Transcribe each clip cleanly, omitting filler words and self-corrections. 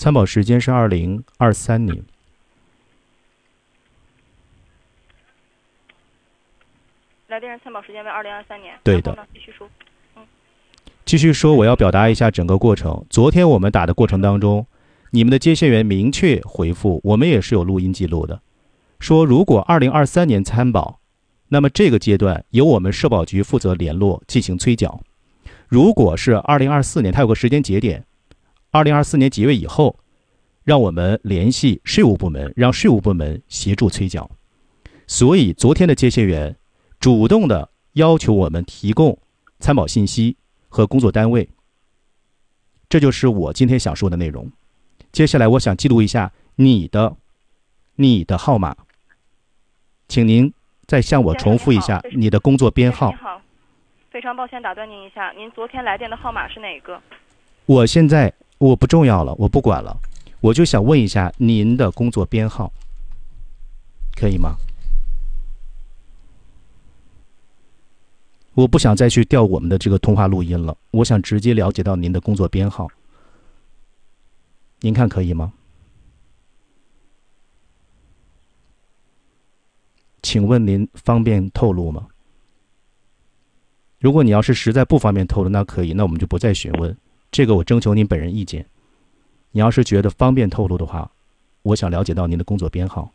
参保时间是2023年。 来电人参保时间为2023年。 对的。 继续说。 继续说，我要表达一下整个过程。昨天我们打的过程当中，你们的接线员明确回复，我们也是有录音记录的，说如果2023年参保，那么这个阶段由我们社保局负责联络进行催缴。如果是2024年，它有个时间节点，2024年几月以后，让我们联系税务部门，让税务部门协助催缴。所以昨天的接线员主动的要求我们提供参保信息和工作单位，这就是我今天想说的内容。接下来我想记录一下你的号码，请您再向我重复一下你的工作编号。 您好，非常抱歉打断您一下，您昨天来电的号码是哪个？ 我现在我不重要了，我不管了，我就想问一下您的工作编号，可以吗？我不想再去调我们的这个通话录音了，我想直接了解到您的工作编号，您看可以吗？请问您方便透露吗？如果你要是实在不方便透露，那可以，那我们就不再询问，这个我征求您本人意见。你要是觉得方便透露的话，我想了解到您的工作编号。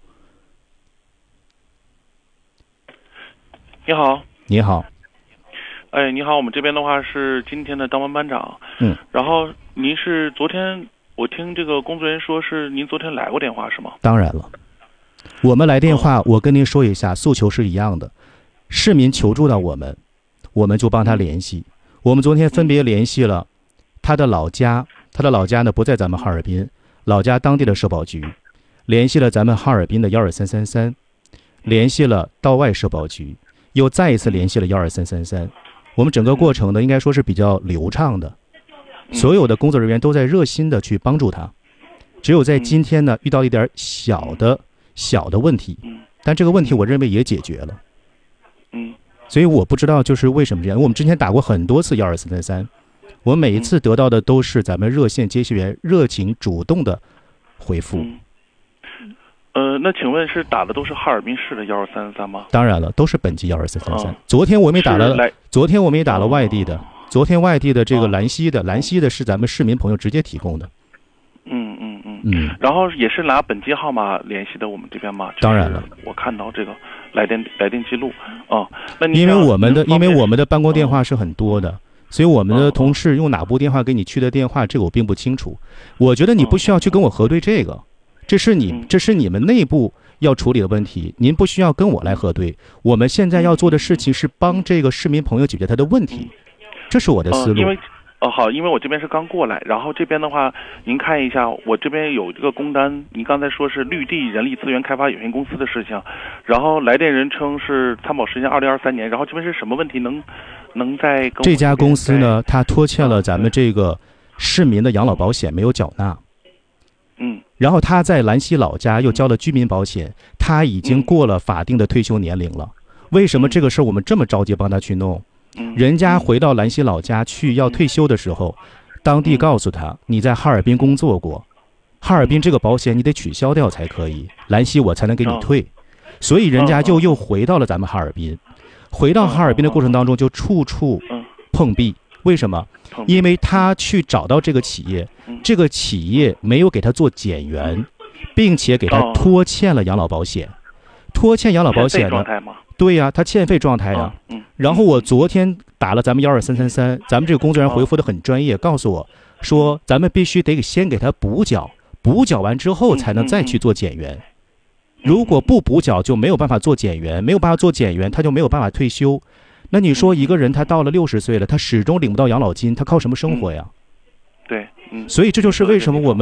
你好。 你好。 哎，你好，我们这边的话是今天的当班班长。然后您是昨天，我听这个工作人员说是您昨天来过电话是吗？ 当然了，我们来电话，我跟您说一下，诉求是一样的。市民求助到我们，我们就帮他联系。我们昨天分别联系了他的老家，呢不在咱们哈尔滨，老家当地的社保局，联系了咱们哈尔滨的12333，联系了道外社保局，又再一次联系了12333。我们整个过程呢，应该说是比较流畅的，所有的工作人员都在热心的去帮助他。只有在今天呢，遇到一点小的问题，但这个问题我认为也解决了。所以我不知道就是为什么这样。我们之前打过很多次12333，我们每一次得到的都是咱们热线接线员热情主动的回复。 那请问是打的都是哈尔滨市的12333吗？ 当然了，都是本级12333。昨天我们也打了外地的，昨天外地的这个兰溪的是咱们市民朋友直接提供的。 然后也是拿本机号码联系的我们这边吗？ 当然了， 我看到这个来电记录。那因为我们的办公电话是很多的，所以我们的同事用哪部电话给你去的电话，这个我并不清楚。我觉得你不需要去跟我核对这个。这是你们内部要处理的问题，您不需要跟我来核对。我们现在要做的事情是帮这个市民朋友解决他的问题，这是我的思路。 好，因为我这边是刚过来，然后这边的话，您看一下，我这边有这个工单，您刚才说是绿地人力资源开发有限公司的事情，然后来电人称是参保时间2023年，然后这边是什么问题？能再跟我这家公司呢？它拖欠了咱们这个市民的养老保险没有缴纳。然后他在兰溪老家又交了居民保险，他已经过了法定的退休年龄了。为什么这个事我们这么着急帮他去弄？人家回到兰溪老家去要退休的时候，当地告诉他你在哈尔滨工作过，哈尔滨这个保险你得取消掉才可以，兰溪我才能给你退。所以人家又回到了咱们哈尔滨，回到哈尔滨的过程当中就处处碰壁。为什么？因为他去找到这个企业，这个企业没有给他做减员，并且给他拖欠了养老保险。拖欠养老保险呢？对呀，他欠费状态呀。然后我昨天打了咱们12333，咱们这个工作人员回复的很专业，告诉我说咱们必须得先给他补缴，补缴完之后才能再去做减员。如果不补缴就没有办法做减员，没有办法做减员他就没有办法退休。那你说一个人他到了60岁了，他始终领不到养老金，他靠什么生活呀？ 对， 所以这就是为什么我们